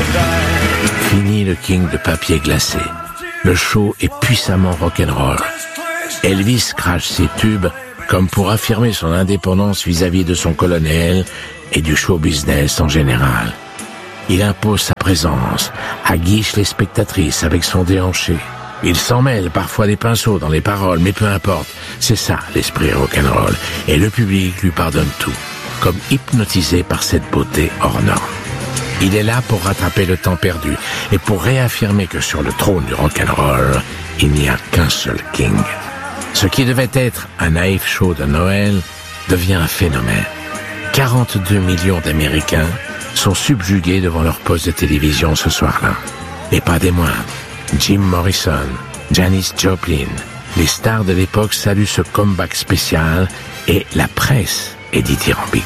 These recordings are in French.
Fini le King de papier glacé. Le show est puissamment rock'n'roll. Elvis crache ses tubes comme pour affirmer son indépendance vis-à-vis de son colonel et du show business en général. Il impose sa présence, aguiche les spectatrices avec son déhanché. Il s'en mêle parfois des pinceaux dans les paroles, mais peu importe, c'est ça l'esprit rock'n'roll. Et le public lui pardonne tout, comme hypnotisé par cette beauté hors norme. Il est là pour rattraper le temps perdu et pour réaffirmer que sur le trône du rock'n'roll, il n'y a qu'un seul King. Ce qui devait être un naïf show de Noël devient un phénomène. 42 millions d'Américains sont subjugués devant leur poste de télévision ce soir-là. Et pas des moindres. Jim Morrison, Janis Joplin, les stars de l'époque saluent ce comeback spécial et la presse est dithyrambique.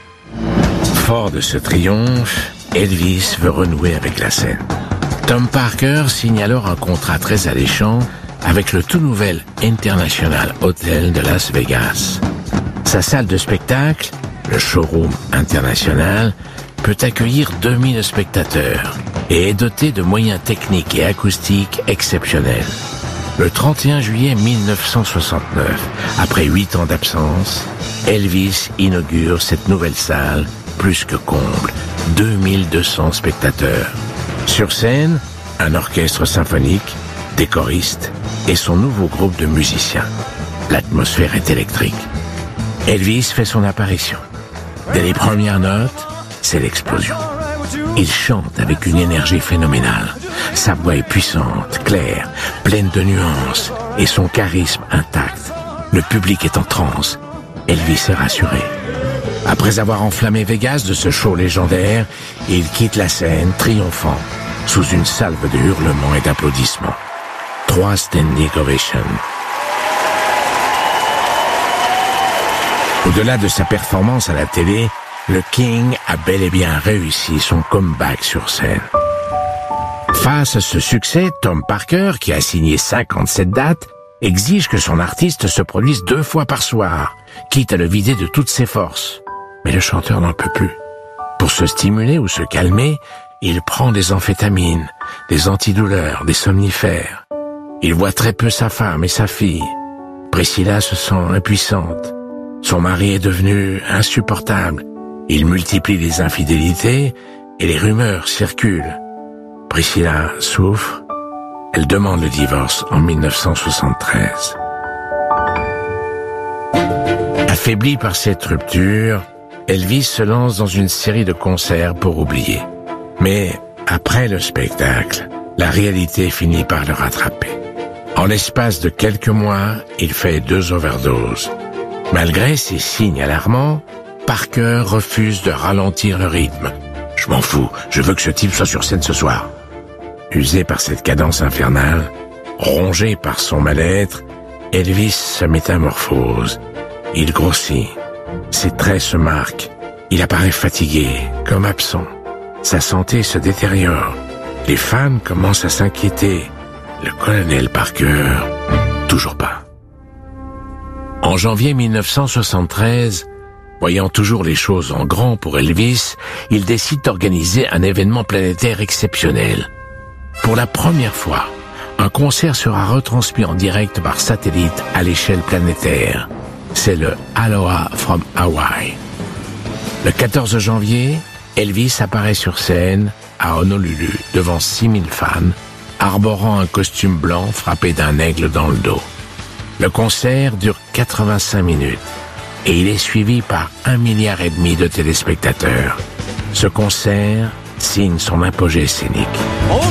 Fort de ce triomphe, Elvis veut renouer avec la scène. Tom Parker signe alors un contrat très alléchant avec le tout nouvel International Hotel de Las Vegas. Sa salle de spectacle, le Showroom International, peut accueillir 2000 spectateurs et est doté de moyens techniques et acoustiques exceptionnels. Le 31 juillet 1969, après 8 ans d'absence, Elvis inaugure cette nouvelle salle, plus que comble, 2200 spectateurs. Sur scène, un orchestre symphonique, des choristes et son nouveau groupe de musiciens. L'atmosphère est électrique. Elvis fait son apparition. Dès les premières notes, c'est l'explosion. Il chante avec une énergie phénoménale. Sa voix est puissante, claire, pleine de nuances et son charisme intact. Le public est en transe. Elvis est rassuré. Après avoir enflammé Vegas de ce show légendaire, il quitte la scène triomphant, sous une salve de hurlements et d'applaudissements. 3 standing ovations. Au-delà de sa performance à la télé, le King a bel et bien réussi son comeback sur scène. Face à ce succès, Tom Parker, qui a signé 57 dates, exige que son artiste se produise 2 fois par soir, quitte à le vider de toutes ses forces. Mais le chanteur n'en peut plus. Pour se stimuler ou se calmer, il prend des amphétamines, des antidouleurs, des somnifères. Il voit très peu sa femme et sa fille. Priscilla se sent impuissante. Son mari est devenu insupportable. Il multiplie les infidélités et les rumeurs circulent. Priscilla souffre. Elle demande le divorce en 1973. Affaibli par cette rupture, Elvis se lance dans une série de concerts pour oublier. Mais après le spectacle, la réalité finit par le rattraper. En l'espace de quelques mois, il fait 2 overdoses. Malgré ces signes alarmants, Parker refuse de ralentir le rythme. « Je m'en fous, je veux que ce type soit sur scène ce soir. » Usé par cette cadence infernale, rongé par son mal-être, Elvis se métamorphose. Il grossit. Ses traits se marquent. Il apparaît fatigué, comme absent. Sa santé se détériore. Les fans commencent à s'inquiéter. Le colonel Parker, toujours pas. En janvier 1973, voyant toujours les choses en grand pour Elvis, il décide d'organiser un événement planétaire exceptionnel. Pour la première fois, un concert sera retransmis en direct par satellite à l'échelle planétaire. C'est le Aloha from Hawaii. Le 14 janvier, Elvis apparaît sur scène à Honolulu devant 6000 fans, arborant un costume blanc frappé d'un aigle dans le dos. Le concert dure 85 minutes et il est suivi par 1,5 milliard de téléspectateurs. Ce concert signe son apogée scénique.